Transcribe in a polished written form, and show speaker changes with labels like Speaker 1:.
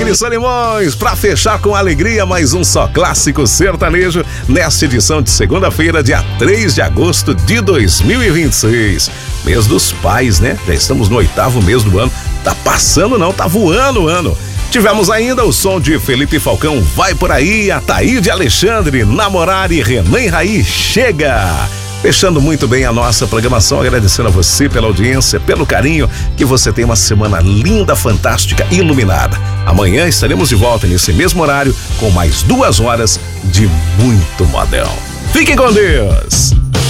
Speaker 1: Alegre Solimões, pra fechar com alegria mais um Só Clássico Sertanejo nesta edição de segunda-feira, dia 3 de agosto de 2026. Mês dos pais, né? Já estamos no 8º mês do ano. Tá passando não, tá voando o ano. Tivemos ainda o som de Felipe Falcão, Vai Por Aí, Ataíde Alexandre, Namorar e Renan Raí, Chega. Fechando muito bem a nossa programação, agradecendo a você pela audiência, pelo carinho, que você tenha uma semana linda, fantástica e iluminada. Amanhã estaremos de volta nesse mesmo horário com mais 2 horas de muito modão. Fiquem com Deus!